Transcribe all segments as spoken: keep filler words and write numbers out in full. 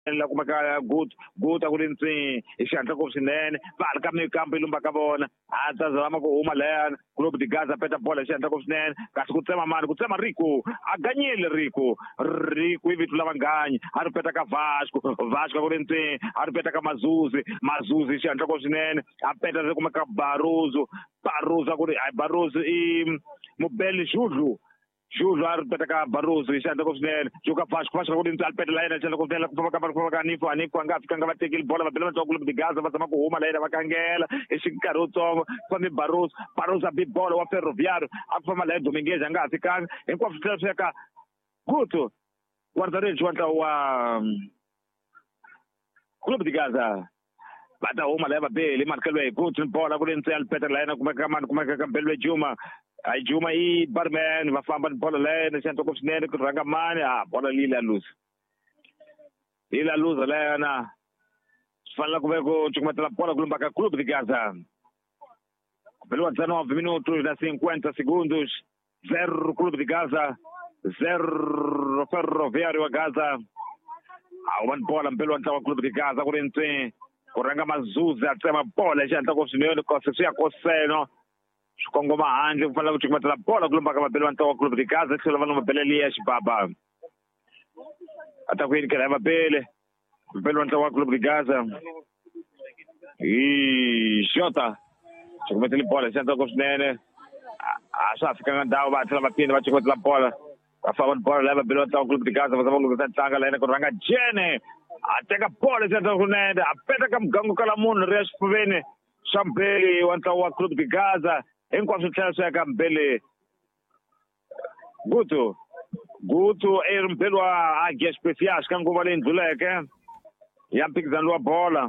la kumaka good good akulinsi ishantla kushinene bali kamni kampo ilumba kabona atazama kuhuma lana Club de Gaza peta bola ishantla kushinene kasi kutsema mani kutsema Rico aganyile Rico Rico hivi tulavanganya aripeta ka Vasco Vasco akulinsi aripeta ka Mazuzi Mazuzi ishantla kushinene apeta kumaka Baruzo Baruzo akuri Baruzo i Mubeli Judlu Judlu aripeta ka Baruzo ishantla kushinene joka Vasco Vasco akulinsi alpeta lana ishantla kushinene kupaka kupaka nifu anifu angafika ngabatekile bola babela to Club de Gaza bazama kuhuma lana bakangela eshinkaruto kwami Baruzo Baruzo abi bola wa Ferroviário akufama la Domingues angafika enquanto tleka Guto guardarejo wanta wa Club de Gaza bata uma leva bele markelwe Guto bola kulense alpeta lana kumaka man kumaka kambelwe Juma ai Juma i barman vafamba bola lana sento kusnene kuranga mani ah bola lila luz ila luz lana fala kubeko chukumatela bola kumbaka Club de Gaza pelo dezenove minutos na cinquenta segundos zero Club de Gaza zero Ferroviário a Gaza awan bola pelo antawa Club de Gaza kurente kuranga Mazuzi atsema bola janta kusinene kosisia koseno Kongo anje kufala kuchukumatela bola kumbaka pelo antawa Club de Gaza tsela vano mabelelia shibaba atakwini kala bele pelo antawa Club de Gaza e Jota chukumetela bola janta kusinene asafika ngandao bathela baphinda bachukumetela bola bafaka bola leva pelo antawa Club de Gaza bazama ukuthatanga lena kuranga Jene ateka bola janta kunene apeta kamgangu kala munhu resh puvene Shambeli wantawa Club de Gaza enquanto tshasa ya Kambele Guto Guto era mpelo a águia especiais kangu valenduleke yampikizanwa bola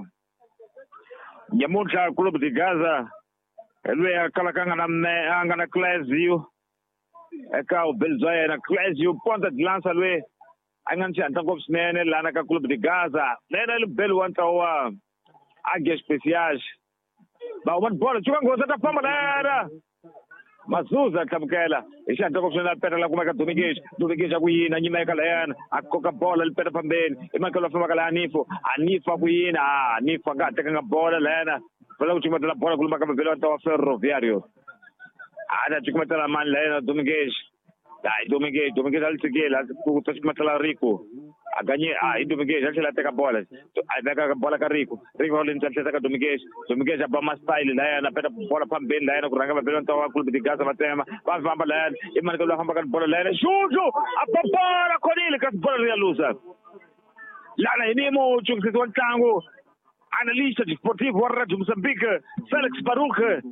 yamuncha Club de Gaza elwe akalakanga na anga na Clésio eka o Belzoia na Clésio ponta de lança lwe angancha ntango sinene lana ka Club de Gaza lena le belo wantawa águia especiais ba uma bola chuka ngoza ta pamba lera Mazuza tamkela ishanta kufunela peta la kumaka Domingues Domingues akuyina nyima ekalena akoka bola lipeta pambeni imakela fama kala Anifo Anifo akuyina ah Anifo akateka nga bola lena pela kuchumatela bola kulumaka pambeni wa Ferroviário ada chukumatela man lena Domingues dai Domingues Domingues altikela kuchumatela Rico aganye ah Domingues altikela teka bola ateka bola ka Rico Rico alintaka Domingues Domingues abama style lena peta bola pambeni lena kuranga pambeni wa Club de Gaza batema bavamba lena imakela hamba ka bola lena Juju apapara konile ka bola ya lusa lana inimo chukisi wantango analista desportivo wa Radio Moçambique Felix Baruch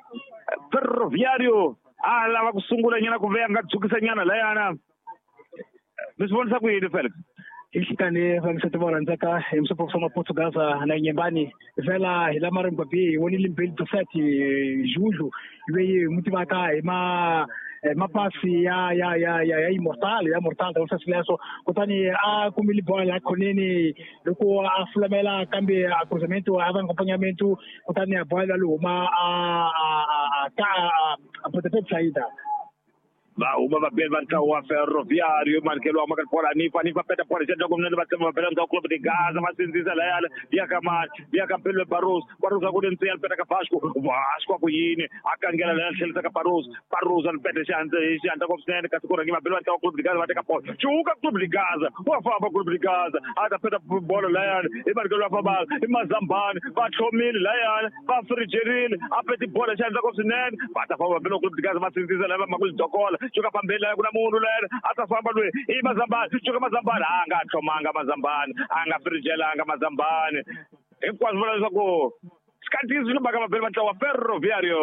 Ferroviário ala wakusungula nyana kuvea ngatsukisa nyana lana misibonisa kuyini Felix Ishikane vangisatibora nzaka emsopo kusoma Portugaza na nyembani vela ila marimba bi woni limbeli tofati Juju iwe mutimaka ema mapasi ya ya ya ya ya imortal ya mortal da silencio kutani a kumili bola koneni loko aflamela kambe a cruzamento a acompanhamento kutani a bola luma a a a a poder saída ba uma babel banta wa Ferroviário markelo amakal bola ni fani fa peta bola jenda gomnene batema pela do Club de Gaza masinziza la yala ya kama ya kampelo Barros Barros akudense al peta ka Vasco Vasco akuyini akangela la selta ka Barros Barros al peta janda janda gomnene ka sikora ngima pelo anta Club de Gaza bateka bola chuka Club de Gaza wa fa ba Club de Gaza ata peta bola la yala e markelo fa ba e Mazambani ba Chomini la yala ba Frigeril apeti bola janda gomnene bata fa ba pelo Club de Gaza masinziza la makul dokola chuka pambela kuna munhu lera atafamba lwe i Mazambani chuka Mazambani anga thomanga Mazambani anga Frigela anga Mazambani hinkwaswo vula leswaku sikhatisi swi baka mabeli vatlawa wa Ferroviário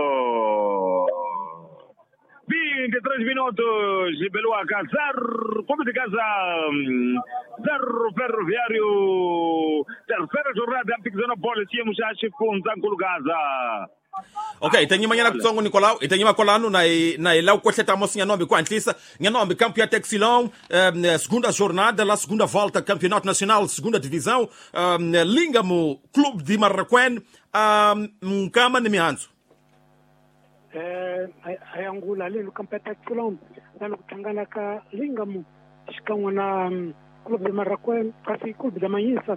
vinte-três minutos beliwaka zero Club de Gaza zero Ferroviário terceira jornada ya mpikizano bola chiyimo xa xifunza nkulu Gaza. Okay, itanyima nyana kutsongo Nicolau, itanyima kolano na na ilau kotleta mos nyanombe kwa antlisa, nyanombe campo ya Texilão, um, segunda jornada, la segunda volta campeonato nacional, segunda divisão, um, Lingamo Clube de Marraquém, um kama ni mianzo. Eh ayangula lelo campo ya Texilão, nalo kutangana ka Lingamo, shikamwa na clube de Marraquém, assim, clube da Manhissa,